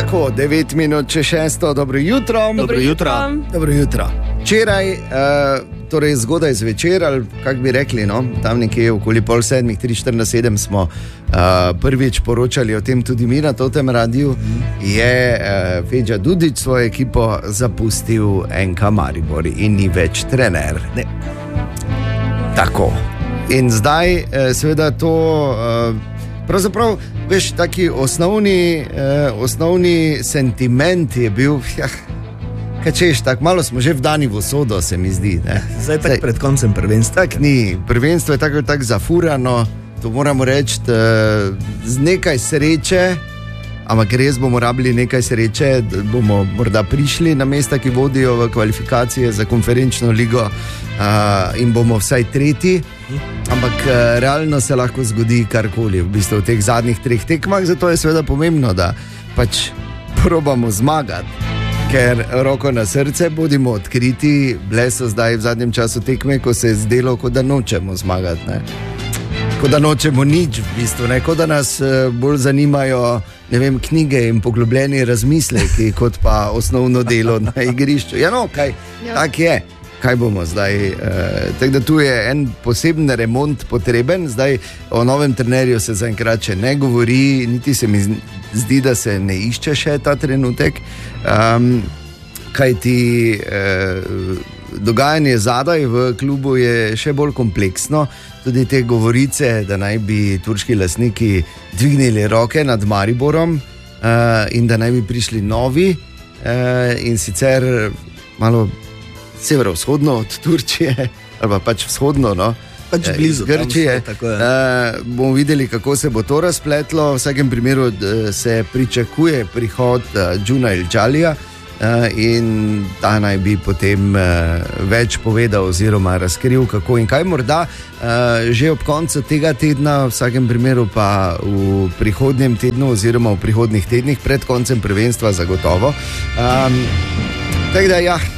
Tako, 9 minut če 6, dobro jutro. Dobro jutro. Dobro jutro. Včeraj, torej zgodaj zvečer, ali kako bi rekli, no, tam nekje okoli 6:30, 3:47 smo prvič poročali o tem tudi mi na tem radiju, je Feđa Dudić svojo ekipo zapustil NK Maribor in ni več trener. Ne. Tako. In zdaj, seveda to... Pravzaprav, veš, taki osnovni sentiment je bil, kaj češ, tako malo smo že vdani v usodo, se mi zdi. Ne? Zdaj tako pred koncem prvenstva. Tak ni, prvenstvo je tako zafurano, to moramo reči, z nekaj sreče, ampak res bomo rabili nekaj sreče, da bomo morda prišli na mesta, ki vodijo v kvalifikacije za konferenčno ligo in bomo vsaj tretji. Ampak realno se lahko zgodi karkoli v bistvu v teh zadnjih 3 tekmah, zato je seveda pomembno, da pač probamo zmagati, ker roko na srce, bodimo odkriti, bile so zdaj v zadnjem času tekme, ko se je zdelo, kot da nočemo zmagati, ne? Kot da nočemo nič v bistvu, ne? Kot da nas bolj zanimajo, ne vem, knjige in poglobljeni razmisleki, kot pa osnovno delo na igrišču. Ja, no, kaj, tak je. Kaj bomo zdaj? Tako da tu je en poseben remont potreben, zdaj o novem trenerju se zaenkrat še ne govori, niti se mi zdi, da se ne išče še ta trenutek, kajti dogajanje zadaj v klubu je še bolj kompleksno, tudi te govorice, da naj bi turški lastniki dvignili roke nad Mariborom in da naj bi prišli novi in sicer malo severovzhodno od Turčije, ali pa pač vzhodno, no? Pač blizu Grčije. Bomo videli, kako se bo to razpletlo. V vsakem primeru se pričakuje prihod Džuna Ilđalija in ta naj bi potem več povedal oziroma razkril, kako in kaj. Morda že ob koncu tega tedna, v vsakem primeru pa v prihodnjem tednu oziroma v prihodnih tednih pred koncem prvenstva zagotovo. Tako da ja,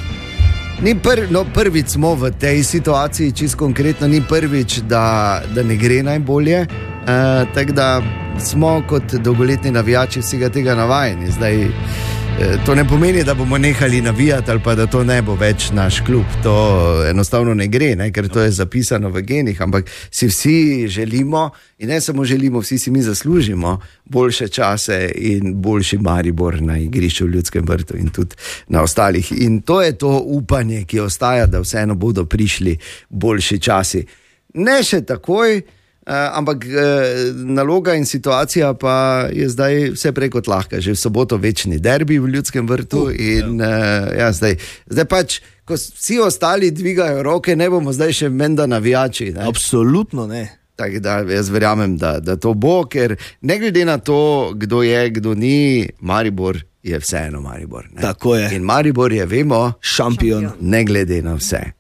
prvič smo v tej situaciji, čisto konkretno, ni prvič, da ne gre najbolje, tako da smo kot dolgoletni navijači vsega tega navajeni. Zdaj, to ne pomeni, da bomo nehali navijati ali pa da to ne bo več naš klub, to enostavno ne gre, ne? Ker to je zapisano v genih, ampak si vsi želimo in ne samo želimo, vsi si mi zaslužimo boljše čase in boljši Maribor na igrišču v Ljudskem vrtu in tudi na ostalih. In to je to upanje, ki ostaja, da vseeno bodo prišli boljši časi. Ne še takoj, ampak naloga in situacija pa je zdaj vse prej kot lahka. Že v soboto večni derbi v Ljudskem vrtu in ja, zdaj pač, ko vsi ostali dvigajo roke, ne bomo zdaj še menda navijači. Ne? Absolutno ne. Tako da jaz verjamem, da to bo, ker ne glede na to, kdo je, kdo ni, Maribor je vseeno Maribor. Ne? Tako je. In Maribor je, vemo, šampion. Ne glede na vse.